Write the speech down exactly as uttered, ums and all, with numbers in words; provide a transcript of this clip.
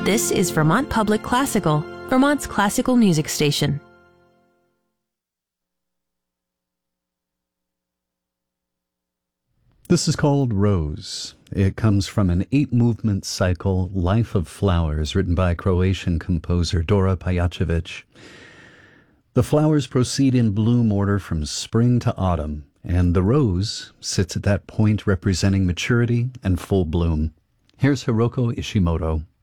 This is Vermont Public Classical, Vermont's classical music station. This is called Rose. It comes from an eight-movement cycle, Life of Flowers, written by Croatian composer Dora Pajacevic. The flowers proceed in bloom order from spring to autumn, and the rose sits at that point representing maturity and full bloom. Here's Hiroko Ishimoto.